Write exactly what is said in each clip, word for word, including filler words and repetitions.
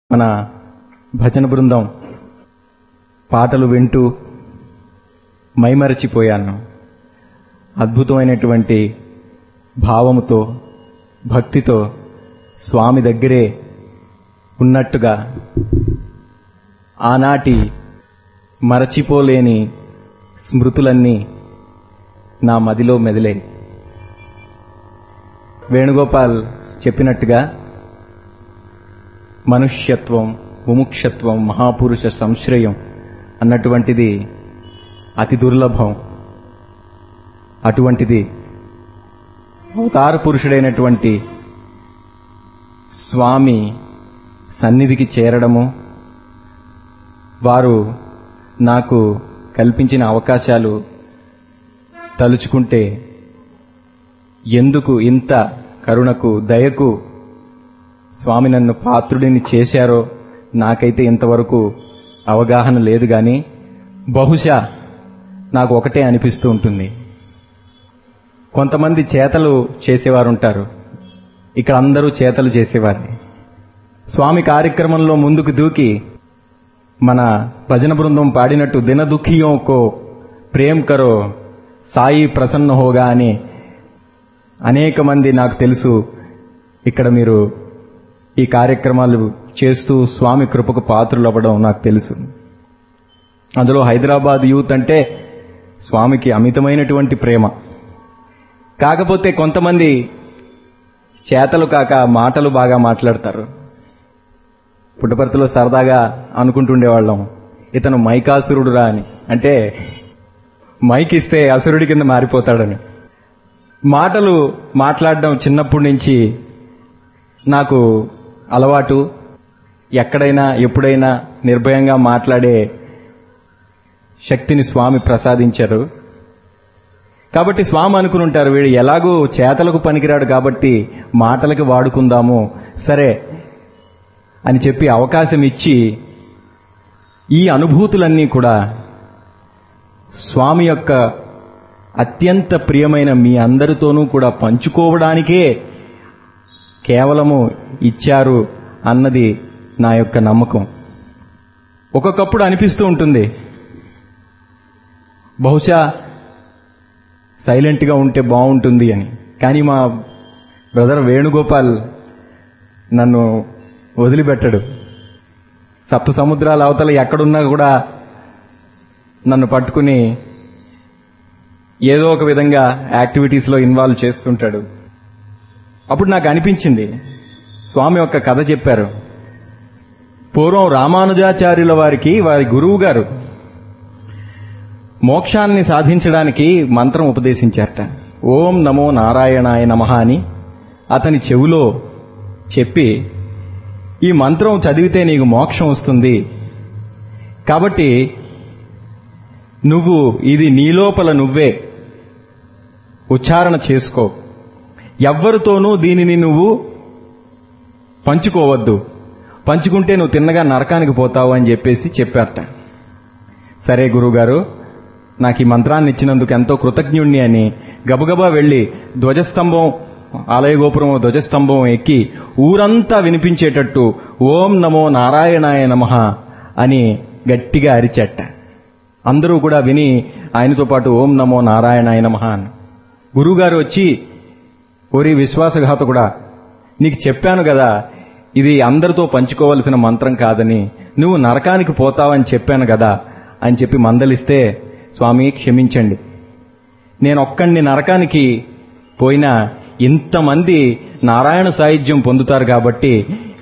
మన భజన బృందం పాటలు వింటూ మైమరచిపోయాను. అద్భుతమైనటువంటి భావముతో భక్తితో స్వామి దగ్గరే ఉన్నట్టుగా ఆనాటి మరచిపోలేని స్మృతులన్నీ నా మదిలో మెదిలే. వేణుగోపాల్ చెప్పినట్టుగా మనుష్యత్వం, ముముక్షత్వం, మహాపురుష సంశ్రయం అన్నటువంటిది అతి దుర్లభం. అటువంటిది అవతార పురుషుడైనటువంటి స్వామి సన్నిధికి చేరడము, వారు నాకు కల్పించిన అవకాశాలు తలుచుకుంటే ఎందుకు ఇంత కరుణకు, దయకు స్వామి నన్ను పాత్రుడిని చేశారో నాకైతే ఇంతవరకు అవగాహన లేదు. గాని బహుశా నాకు ఒకటే అనిపిస్తూ ఉంటుంది. కొంతమంది చేతలు చేసేవారుంటారు, ఇక్కడ అందరూ చేతలు చేసేవారిని. స్వామి కార్యక్రమంలో ముందుకు దూకి మన భజన బృందం పాడినట్టు దిన దుఃఖియోం కో ప్రేమ్ కరో సాయి ప్రసన్న హోగా అని అనేక మంది నాకు తెలుసు ఇక్కడ మీరు ఈ కార్యక్రమాలు చేస్తూ స్వామి కృపకు పాత్రులు అవ్వడం నాకు తెలుసు. అందులో హైదరాబాద్ యూత్ అంటే స్వామికి అమితమైనటువంటి ప్రేమ. కాకపోతే కొంతమంది చేతలు కాక మాటలు బాగా మాట్లాడతారు. పుట్టపర్తిలో సరదాగా అనుకుంటుండేవాళ్ళం, ఇతను మైకాసురుడురా అని. అంటే మైక్ ఇస్తే అసురుడి కింద మారిపోతాడని. మాటలు మాట్లాడడం చిన్నప్పటి నుంచి నాకు అలవాటు. ఎక్కడైనా ఎప్పుడైనా నిర్భయంగా మాట్లాడే శక్తిని స్వామి ప్రసాదించారు. కాబట్టి స్వామి అనుకుని ఉంటారు, వీడు ఎలాగూ చేతలకు పనికిరాడు కాబట్టి మాటలకి వాడుకుందాము సరే అని చెప్పి అవకాశం ఇచ్చి ఈ అనుభూతులన్నీ కూడా స్వామి యొక్క అత్యంత ప్రియమైన మీ అందరితోనూ కూడా పంచుకోవడానికే కేవలము ఇచ్చారు అన్నది నా యొక్క నమ్మకం. ఒక్కొక్కప్పుడు అనిపిస్తూ ఉంటుంది, బహుశా సైలెంట్గా ఉంటే బాగుంటుంది అని. కానీ మా బ్రదర్ వేణుగోపాల్ నన్ను వదిలిపెట్టడు. సప్త సముద్రాల అవతల ఎక్కడున్నా కూడా నన్ను పట్టుకుని ఏదో ఒక విధంగా యాక్టివిటీస్లో ఇన్వాల్వ్ చేస్తుంటాడు. అప్పుడు నాకు అనిపించింది, స్వామి యొక్క కథ చెప్పారు. పూర్వం రామానుజాచార్యుల వారికి వారి గురువు గారు మోక్షాన్ని సాధించడానికి మంత్రం ఉపదేశించారట. ఓం నమో నారాయణాయ నమః అని అతని చెవిలో చెప్పి, ఈ మంత్రం చదివితే నీకు మోక్షం వస్తుంది, కాబట్టి నువ్వు ఇది నీలోపల నువ్వే ఉచ్చారణ చేసుకో, ఎవ్వరితోనూ దీనిని నువ్వు పంచుకోవద్దు, పంచుకుంటే నువ్వు తిన్నగా నరకానికి పోతావు అని చెప్పేసి చెప్పారట. సరే గురువుగారు, నాకు ఈ మంత్రాన్ని ఇచ్చినందుకు ఎంతో కృతజ్ఞుణ్ణి అని గబగబా వెళ్లి ధ్వజస్తంభం, ఆలయ గోపురం ధ్వజస్తంభం ఎక్కి ఊరంతా వినిపించేటట్టు ఓం నమో నారాయణాయ నమః అని గట్టిగా అరిచట. అందరూ కూడా విని ఆయనతో పాటు ఓం నమో నారాయణాయ నమః అని. గురువుగారు వచ్చి, ఓరి విశ్వాసఘాతకుడా, నీకు చెప్పాను కదా ఇది అందరితో పంచుకోవలసిన మంత్రం కాదని, నువ్వు నరకానికి పోతావని చెప్పాను కదా అని చెప్పి మందలిస్తే, స్వామి క్షమించండి, నేను ఒక్కడిని నరకానికి పోయినా ఇంతమంది నారాయణ సాయుధ్యం పొందుతారు కాబట్టి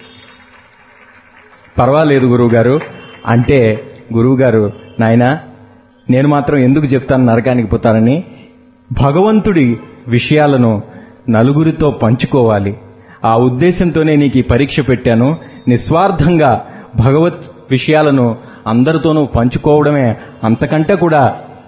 పర్వాలేదు గురువుగారు అంటే, గురువుగారు నాయనా నేను మాత్రం ఎందుకు చెప్తాను నరకానికి పోతానని, భగవంతుడి విషయాలను నలుగురితో పంచుకోవాలి, ఆ ఉద్దేశంతోనే నీకు ఈ పరీక్ష పెట్టాను. నిస్వార్థంగా భగవత్ విషయాలను అందరితోనూ పంచుకోవడమే అంతకంటే కూడా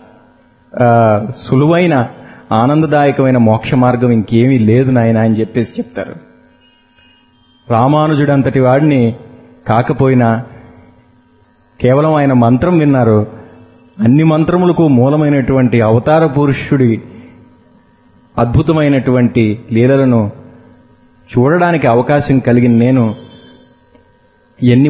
సులువైన ఆనందదాయకమైన మోక్ష మార్గం ఇంకేమీ లేదు నాయనా అని చెప్పేసి చెప్తారు. రామానుజుడంతటి వాడిని కాకపోయినా కేవలం ఆయన మంత్రం విన్నారు. అన్ని మంత్రములకు మూలమైనటువంటి అవతార పురుషుడి అద్భుతమైనటువంటి లీలలను చూడడానికి అవకాశం కలిగిన నేను ఎన్ని